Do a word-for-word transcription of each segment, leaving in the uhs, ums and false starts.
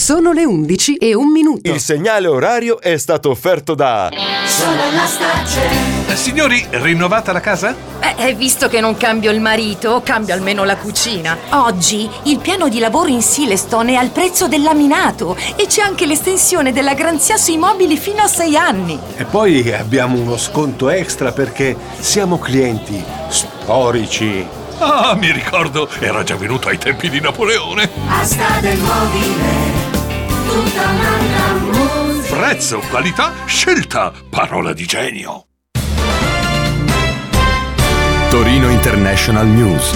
Sono le undici e un minuto. Il segnale orario è stato offerto da Solar Stacce. Eh, signori, rinnovata la casa? Eh, visto che non cambio il marito, cambio almeno la cucina. Oggi il piano di lavoro in Silestone è al prezzo del laminato e c'è anche l'estensione della garanzia sui mobili fino a sei anni. E poi abbiamo uno sconto extra perché siamo clienti storici. Ah, mi ricordo, era già venuto ai tempi di Napoleone. Asta del mobile, tutta un'altra musica. Prezzo, qualità, scelta, parola di genio. Torino International News.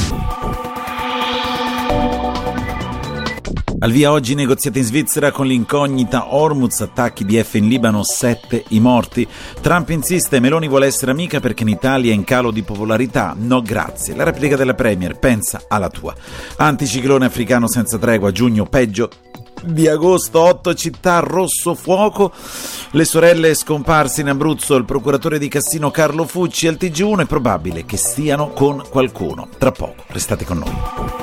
Al via oggi negoziati in Svizzera con l'incognita Hormuz, attacchi di F in Libano, sette i morti. Trump insiste, Meloni vuole essere amica perché in Italia è in calo di popolarità. No grazie. La replica della Premier, pensa alla tua. Anticiclone africano senza tregua, giugno peggio di agosto, otto città rosso fuoco, le sorelle scomparse in Abruzzo, il procuratore di Cassino Carlo Fucci al T G uno, è probabile che stiano con qualcuno. Tra poco, restate con noi.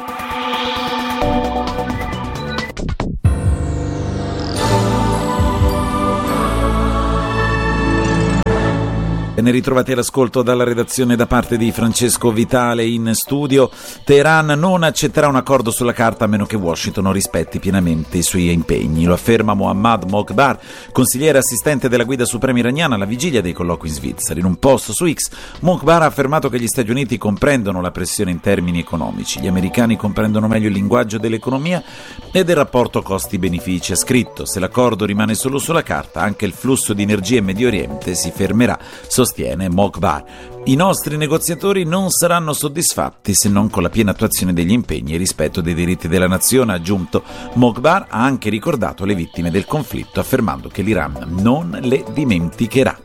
Ben ritrovati all'ascolto dalla redazione da parte di Francesco Vitale in studio. Teheran non accetterà un accordo sulla carta a meno che Washington rispetti pienamente i suoi impegni. Lo afferma Mohammad Mokhbar, consigliere assistente della guida suprema iraniana alla vigilia dei colloqui in Svizzera. In un post su X, Mokhbar ha affermato che gli Stati Uniti comprendono la pressione in termini economici. Gli americani comprendono meglio il linguaggio dell'economia e del rapporto costi-benefici. Ha scritto: se l'accordo rimane solo sulla carta, anche il flusso di energia in Medio Oriente si fermerà, sostiene Mokhbar. I nostri negoziatori non saranno soddisfatti se non con la piena attuazione degli impegni e rispetto dei diritti della nazione, ha aggiunto. Mokhbar ha anche ricordato le vittime del conflitto, affermando che l'Iran non le dimenticherà.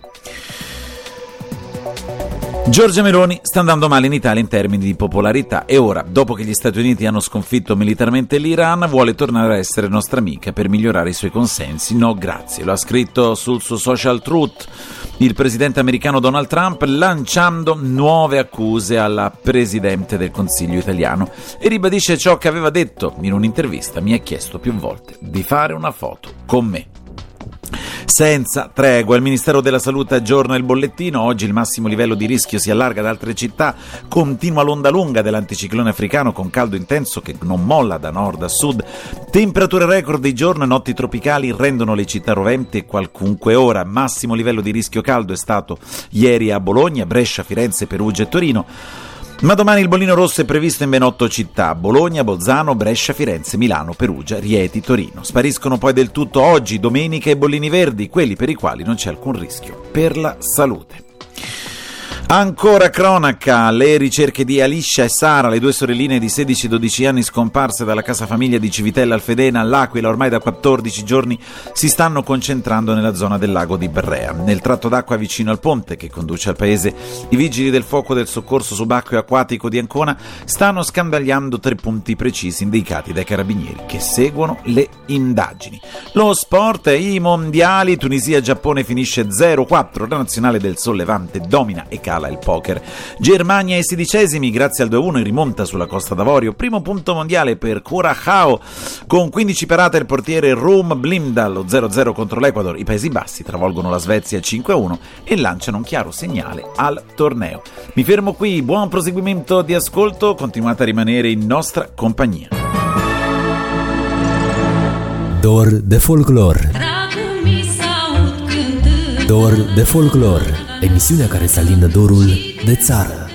Giorgia Meloni sta andando male in Italia in termini di popolarità e ora, dopo che gli Stati Uniti hanno sconfitto militarmente l'Iran, vuole tornare a essere nostra amica per migliorare i suoi consensi. No grazie, lo ha scritto sul suo social Truth il presidente americano Donald Trump, lanciando nuove accuse alla presidente del Consiglio italiano, e ribadisce ciò che aveva detto in un'intervista: mi ha chiesto più volte di fare una foto con me. Senza tregua, il Ministero della Salute aggiorna il bollettino. Oggi il massimo livello di rischio si allarga ad altre città. Continua l'onda lunga dell'anticiclone africano con caldo intenso che non molla da nord a sud. Temperature record di giorno e notti tropicali rendono le città roventi qualunque ora. Massimo livello di rischio caldo è stato ieri a Bologna, Brescia, Firenze, Perugia e Torino. Ma domani il bollino rosso è previsto in ben otto città: Bologna, Bolzano, Brescia, Firenze, Milano, Perugia, Rieti, Torino. Spariscono poi del tutto oggi, domenica, i bollini verdi, quelli per i quali non c'è alcun rischio per la salute. Ancora cronaca, le ricerche di Alicia e Sara, le due sorelline di sedici e dodici anni scomparse dalla casa famiglia di Civitella Alfedena all'Aquila ormai da quattordici giorni, si stanno concentrando nella zona del lago di Berrea. Nel tratto d'acqua vicino al ponte che conduce al paese, i vigili del fuoco del soccorso subacqueo acquatico di Ancona stanno scandagliando tre punti precisi indicati dai carabinieri che seguono le indagini. Lo sport, i mondiali, Tunisia-Giappone finisce zero quattro, la nazionale del sollevante domina e cala il poker. Germania ai sedicesimi grazie al due a uno in rimonta sulla Costa d'Avorio. Primo punto mondiale per Curaçao con quindici parate il portiere Rum Blinda allo zero a zero contro l'Ecuador. I Paesi Bassi travolgono la Svezia cinque a uno e lanciano un chiaro segnale al torneo. Mi fermo qui, buon proseguimento di ascolto, continuate a rimanere in nostra compagnia. Dor de folclor. Dor de folclor, emisiunea care să alindă dorul de țară.